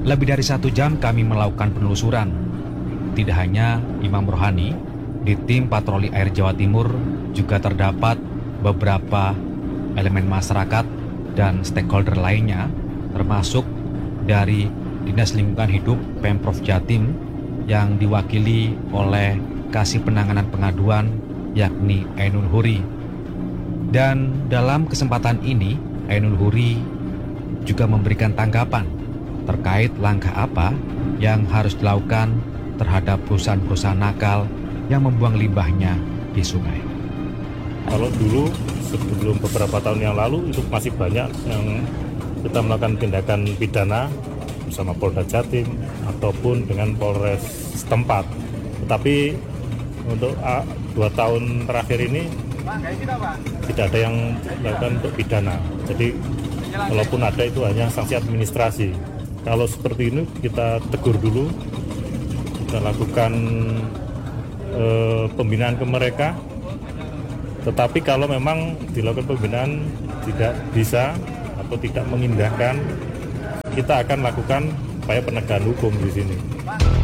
Lebih dari 1 jam kami melakukan penelusuran. Tidak hanya Imam Rohani, di tim patroli air Jawa Timur juga terdapat beberapa elemen masyarakat dan stakeholder lainnya, termasuk dari Dinas Lingkungan Hidup Pemprov Jatim yang diwakili oleh Kasih Penanganan Pengaduan yakni Ainul Huri. Dan dalam kesempatan ini, Ainul Huri juga memberikan tanggapan terkait langkah apa yang harus dilakukan terhadap perusahaan-perusahaan nakal yang membuang limbahnya di sungai. Kalau dulu sebelum beberapa tahun yang lalu itu masih banyak yang kita melakukan tindakan pidana bersama Polda Jatim ataupun dengan Polres setempat. Tetapi untuk 2 tahun terakhir ini tidak ada yang dilakukan untuk pidana. Jadi walaupun ada itu hanya sanksi administrasi. Kalau seperti ini kita tegur dulu, kita lakukan pembinaan ke mereka. Tetapi kalau memang dilakukan pembinaan tidak bisa atau tidak mengindahkan, kita akan lakukan upaya penegakan hukum di sini.